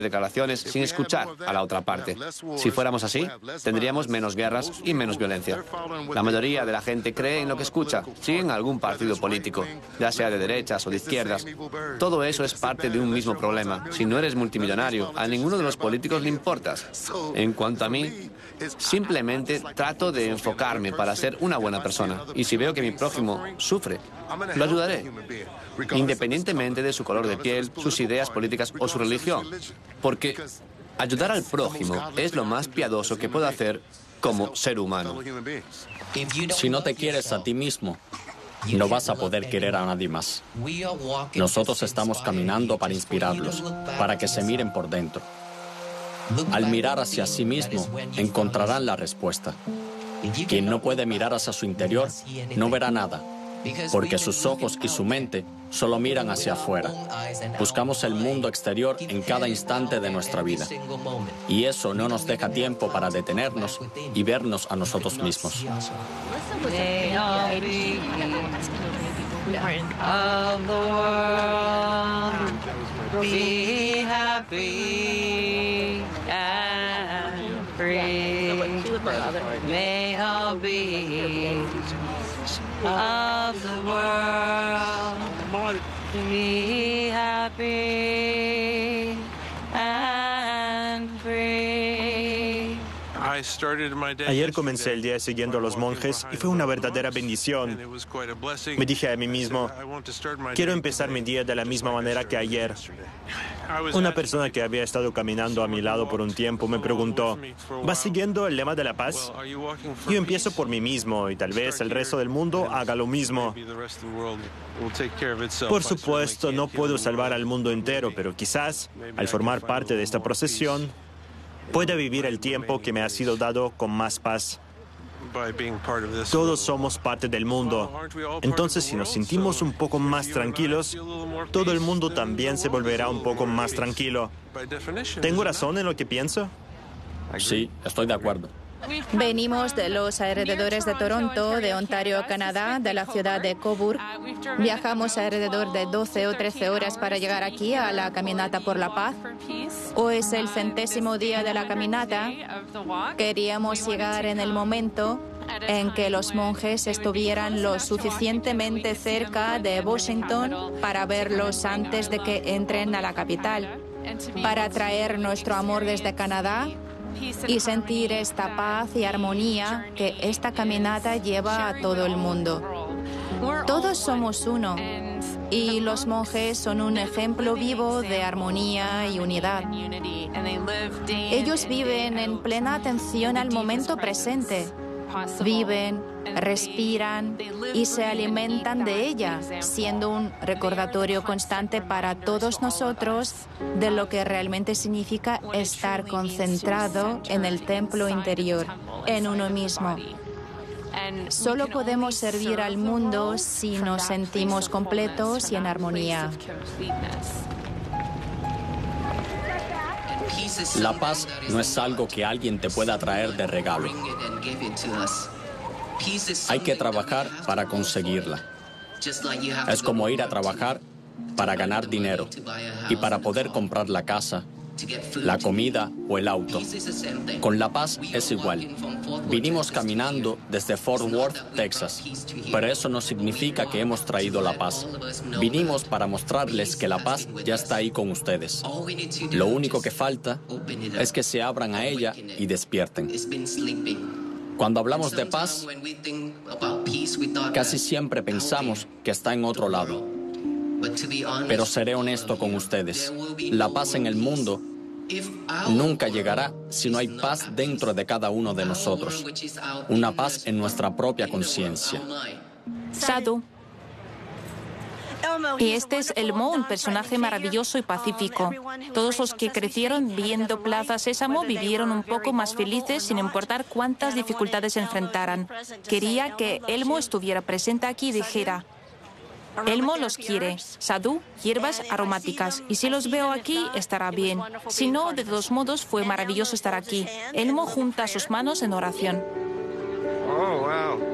declaraciones sin escuchar a la otra parte. Si fuéramos así, tendríamos menos guerras y menos violencia. La mayoría de la gente cree en lo que escucha, siguen algún partido político, ya sea de derechas o de izquierdas. Todo eso es parte de un mismo problema. Si no eres multimillonario, a ninguno de los políticos le importas. En cuanto a mí, simplemente trato de enfocarme para ser una buena persona. Y si veo que mi prójimo sufre, lo ayudaré, independientemente de su color de piel, sus ideas políticas o su religión. Porque ayudar al prójimo es lo más piadoso que puedo hacer como ser humano. Si no te quieres a ti mismo, no vas a poder querer a nadie más. Nosotros estamos caminando para inspirarlos, para que se miren por dentro. Al mirar hacia sí mismo, encontrarán la respuesta. Quien no puede mirar hacia su interior, no verá nada, porque sus ojos y su mente solo miran hacia afuera. Buscamos el mundo exterior en cada instante de nuestra vida. Y eso no nos deja tiempo para detenernos y vernos a nosotros mismos. May all be of the world be happy and free. Ayer comencé el día siguiendo a los monjes y fue una verdadera bendición. Me dije a mí mismo, quiero empezar mi día de la misma manera que ayer. Una persona que había estado caminando a mi lado por un tiempo me preguntó, ¿vas siguiendo el lema de la paz? Yo empiezo por mí mismo y tal vez el resto del mundo haga lo mismo. Por supuesto, no puedo salvar al mundo entero, pero quizás, al formar parte de esta procesión, pueda vivir el tiempo que me ha sido dado con más paz. Todos somos parte del mundo. Entonces, si nos sentimos un poco más tranquilos, todo el mundo también se volverá un poco más tranquilo. ¿Tengo razón en lo que pienso? Sí, estoy de acuerdo. Venimos de los alrededores de Toronto, de Ontario, Canadá, de la ciudad de Cobourg. Viajamos alrededor de 12 o 13 horas para llegar aquí a la Caminata por la Paz. Hoy es el 100º día de la caminata. Queríamos llegar en el momento en que los monjes estuvieran lo suficientemente cerca de Washington para verlos antes de que entren a la capital, para traer nuestro amor desde Canadá y sentir esta paz y armonía que esta caminata lleva a todo el mundo. Todos somos uno y los monjes son un ejemplo vivo de armonía y unidad. Ellos viven en plena atención al momento presente. Viven, respiran y se alimentan de ella, siendo un recordatorio constante para todos nosotros de lo que realmente significa estar concentrado en el templo interior, en uno mismo. Solo podemos servir al mundo si nos sentimos completos y en armonía. La paz no es algo que alguien te pueda traer de regalo. Hay que trabajar para conseguirla. Es como ir a trabajar para ganar dinero y para poder comprar la casa, la comida o el auto. Con la paz es igual. Vinimos caminando desde Fort Worth, Texas, pero eso no significa que hemos traído la paz. Vinimos para mostrarles que la paz ya está ahí con ustedes. Lo único que falta es que se abran a ella y despierten. Cuando hablamos de paz, casi siempre pensamos que está en otro lado. Pero seré honesto con ustedes. La paz en el mundo nunca llegará si no hay paz dentro de cada uno de nosotros. Una paz en nuestra propia conciencia. Sadhu. Y este es Elmo, un personaje maravilloso y pacífico. Todos los que crecieron viendo Plaza Sésamo vivieron un poco más felices sin importar cuántas dificultades enfrentaran. Quería que Elmo estuviera presente aquí y dijera: Elmo los quiere. Sadhu, hierbas aromáticas. Y si los veo aquí, estará bien. Si no, de todos modos, fue maravilloso estar aquí. Elmo junta sus manos en oración. Oh, wow.